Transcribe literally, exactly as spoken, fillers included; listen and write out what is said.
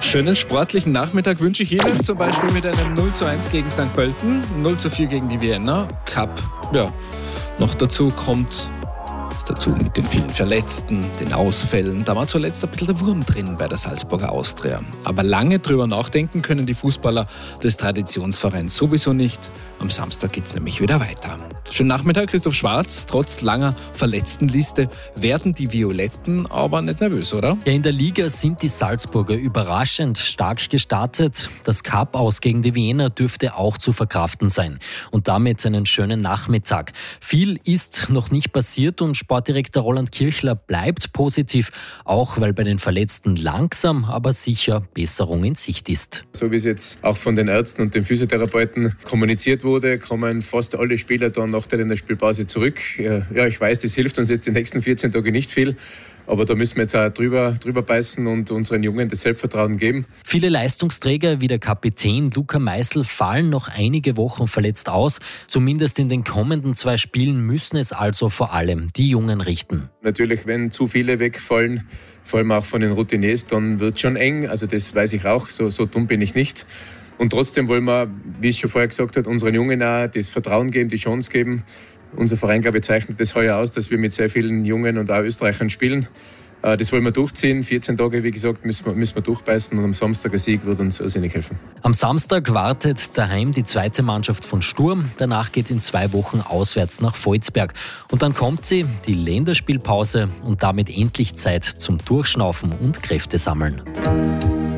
Schönen sportlichen Nachmittag wünsche ich Ihnen, zum Beispiel mit einem null zu eins gegen Sankt Pölten, null zu vier gegen die Vienna Cup. Ja, noch dazu kommt es dazu mit den vielen Verletzten, den Ausfällen. Da war zuletzt ein bisschen der Wurm drin bei der Salzburger Austria. Aber lange drüber nachdenken können die Fußballer des Traditionsvereins sowieso nicht. Am Samstag geht es nämlich wieder weiter. Schönen Nachmittag, Christoph Schwarz. Trotz langer Verletztenliste werden die Violetten aber nicht nervös, oder? Ja, in der Liga sind die Salzburger überraschend stark gestartet. Das Cup-Aus gegen die Wiener dürfte auch zu verkraften sein. Und damit einen schönen Nachmittag. Viel ist noch nicht passiert und Sportdirektor Roland Kirchler bleibt positiv, auch weil bei den Verletzten langsam, aber sicher Besserung in Sicht ist. So wie es jetzt auch von den Ärzten und den Physiotherapeuten kommuniziert wurde, kommen fast alle Spieler dann nach der Spielpause zurück. Ja, ich weiß, das hilft uns jetzt die nächsten vierzehn Tage nicht viel. Aber da müssen wir jetzt auch drüber, drüber beißen und unseren Jungen das Selbstvertrauen geben. Viele Leistungsträger wie der Kapitän Luca Meisl fallen noch einige Wochen verletzt aus. Zumindest in den kommenden zwei Spielen müssen es also vor allem die Jungen richten. Natürlich, wenn zu viele wegfallen, vor allem auch von den Routiniers, dann wird es schon eng. Also das weiß ich auch, so, so dumm bin ich nicht. Und trotzdem wollen wir, wie ich schon vorher gesagt habe, unseren Jungen auch das Vertrauen geben, die Chance geben. Unser Verein, glaube ich, zeichnet das heuer aus, dass wir mit sehr vielen Jungen und auch Österreichern spielen. Das wollen wir durchziehen. vierzehn Tage, wie gesagt, müssen wir, müssen wir durchbeißen und am Samstag ein Sieg wird uns irrsinnig helfen. Am Samstag wartet daheim die zweite Mannschaft von Sturm. Danach geht es in zwei Wochen auswärts nach Volzberg. Und dann kommt sie, die Länderspielpause und damit endlich Zeit zum Durchschnaufen und Kräfte sammeln.